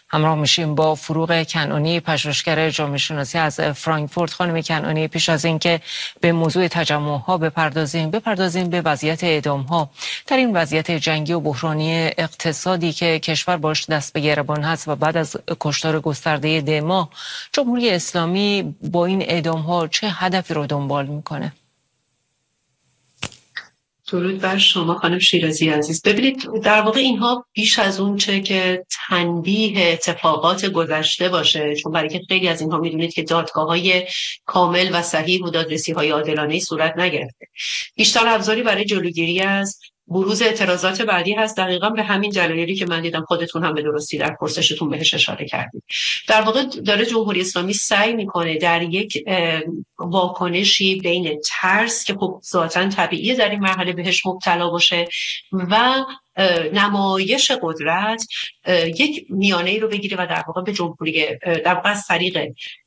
همراه میشیم با فروغ کنعانی، پژوهشگر جامعه شناسی از فرانکفورت. خانم کنعانی، پیش از اینکه به موضوع تجمع‌ها بپردازیم به وضعیت اعدام‌ها در این وضعیت جنگی و بحرانی اقتصادی که کشور باش دست به گریبان هست و بعد از کشتار گسترده 10 ماه، جمهوری اسلامی با این اعدام‌ها چه هدفی رو دنبال میکنه؟ درود بر شما خانم شیرازی عزیز. ببینید، در واقع اینها بیش از اون چه که تنبیه اتفاقات گذشته باشه، چون برای که خیلی از اینها میدونید که دادگاه‌های کامل و صحیح و دادرسی‌های عادلانه‌ای صورت نگرفته، بیشتر ابزاری برای جلوگیری از بروز اعتراضات بعدی هست، دقیقاً به همین دلایلی که من دیدم خودتون هم به درستی در پرسشتون بهش اشاره کردید. در واقع داره جمهوری اسلامی سعی میکنه در یک واکنشی بین ترس که خب ذاتاً طبیعیه در این مرحله بهش مبتلا باشه و نمایش قدرت یک میانه‌ای رو بگیره و در واقع به جمهوری در واقع از طریق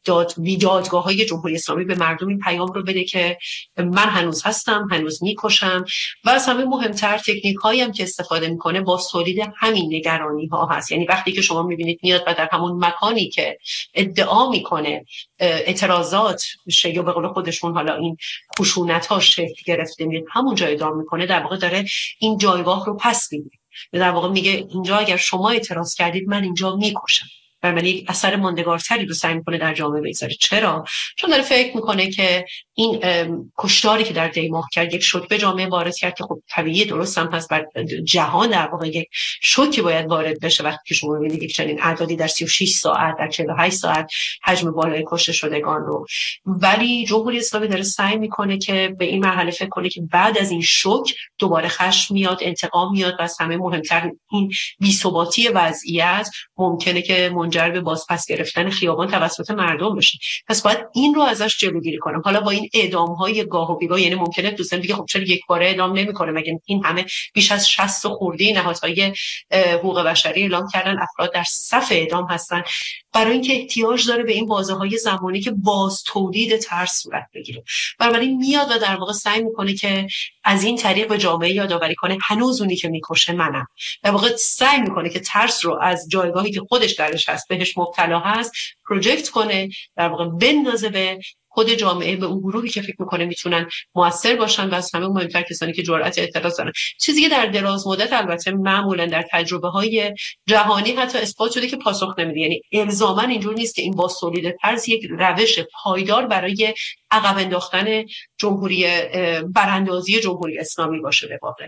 دادگاه‌های جمهوری اسلامی به مردم این پیام رو بده که من هنوز هستم، هنوز میکشم. و از همه مهمتر تکنیک‌هایی هم که استفاده میکنه با تولید همین نگرانی‌ها هست. یعنی وقتی که شما میبینید میاد و در همون مکانی که ادعا میکنه اعتراضات یا به قول خودشون حالا این خشونت‌ها شکل گرفته، میاد همون جا ادعا میکنه، در واقع داره این جایگاه رو پس میده. در واقع میگه اینجا اگر شما اعتراض کردید من اینجا میکشم. و یک اثر ماندگارتری رو سعی میکنه در جامعه بگذاره. چرا؟ چون داره فکر میکنه که این کشتاری که در 10 ماه کرد یک شوک به جامعه وارد کرد که خب طبیعیه، درست هم هست، بر جهان در واقع یک شوکی باید وارد بشه وقتی که شما میبینید یک چنین اعدادی در 36 ساعت در 48 ساعت حجم بالای کشته شدگان رو. ولی جمهوری اسلامی داره سعی میکنه که به این مرحله فکر کنه که بعد از این شوک دوباره خشم میاد، انتقام میاد و از همه مهمتر این بی‌ثباتی وضعیت ممکنه که منجر به بازپس گرفتن خیابان توسط مردم بشه. پس باید این رو ازش جلوگیری کنم. حالا با این اعدام‌های گاه و بیگاه، یعنی ممکنه دوستان بگه خب چرا یک باره اعدام نمی‌کنه، مگه این همه بیش از 60 خورده نهادهای حقوق بشری اعلام کردن افراد در صف اعدام هستن. برای اینکه احتیاج داره به این بازه‌های زمانی که باز تولید ترس صورت بگیره. بنابراین میاد و در واقع سعی میکنه که از این طریق به جامعه یادآوری کنه هنوز اونی که میکشه منم. در واقع سعی میکنه که ترس رو از جایگاهی که خودش درش هست، بهش مبتلا هست، پروژکت کنه، در واقع بندازه به خود جامعه، به اون گروهی که فکر میکنه میتونن موثر باشن و از همه مهمتر کسانی که جرأت اعتراض دارن. چیزی که در دراز مدت البته معمولا در تجربه‌های جهانی حتی اثبات شده که پاسخ نمیده. یعنی الزاما اینجور نیست که این بازتولید ترس یک روش پایدار برای عقب انداختن جمهوری براندازی جمهوری اسلامی باشه. به واقع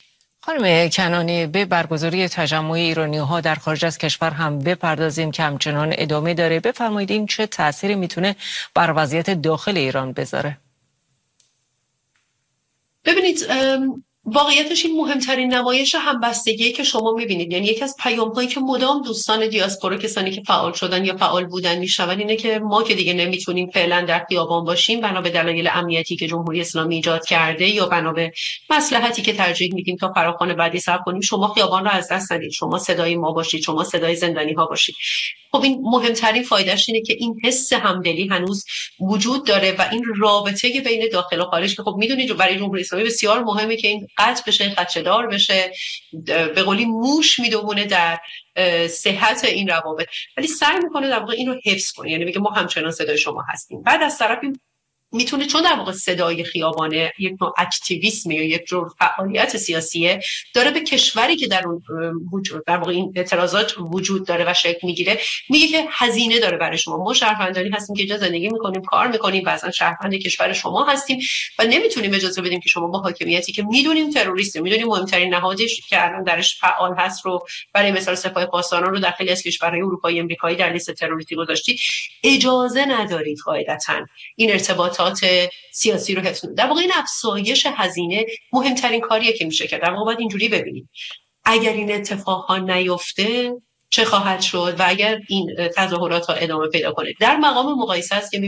خانم کنعانی، به برگزاری تجمع ایرانی‌ها در خارج از کشور هم بپردازیم که همچنان ادامه داره. بفرمایید این چه تأثیری میتونه بر وضعیت داخل ایران بذاره؟ ببینید، واقعیتش این مهمترین نمایش همبستگی که شما میبینید، یعنی یکی از پیام‌هایی که مدام دوستان دیاسپورا، کسانی که فعال شدن یا فعال بودن میشنون، اینه که ما که دیگه نمیتونیم فعلا در خیابان باشیم بنا به دلایل امنیتی که جمهوری اسلامی ایجاد کرده یا بنا به مصلحتی که ترجیح میدیم تا فراخوان بعدی صبر کنیم، شما خیابان رو از دست ندید، شما صدای ما باشید، شما صدای زندانی ها باشید. خب این مهمترین فایدهش اینه که این حس همدلی هنوز وجود داره و این رابطه بین داخل و خارج که خب میدونید برای جمهوری اسلامی بسیار مهمه که این قطع بشه، خدشه‌دار بشه، به قولی موش میدونه در صحت این روابط، ولی سعی میکنه در واقع اینو حفظ کنه. یعنی میگه ما همچنان صدای شما هستیم. بعد از طرفی میتونه، چون در واقع صدای خیابانه یک نوع اکتیویسم یا یک جور فعالیت سیاسیه، داره به کشوری که در اون وجود در واقع این اعتراضات وجود داره و شکل میگیره، میگه که هزینه داره برای شما. ما شهروندانی هستیم که اینجا زندگی میکنیم، کار میکنیم، بعضا شهروند کشور شما هستیم و نمیتونیم اجازه بدیم که شما با حاکمیتی که میدونیم تروریسته، میدونیم مهمترین نهادش که الان درش فعال هست رو، برای مثال سپاه پاسداران رو در خیلی از کشورهای اروپایی امریکایی در لیست تروریستی گذاشتید، اجازه ندارید قاعدتاً این ارتباط سیاسی رو حفظ کنید. در واقع این افزایش هزینه مهمترین کاریه که میشه کرد. در واقع باید اینجوری ببینید اگر این اتفاقها نیفته چه خواهد شد و اگر این تظاهرات ها ادامه پیدا کنه. در مقام مقایسه است که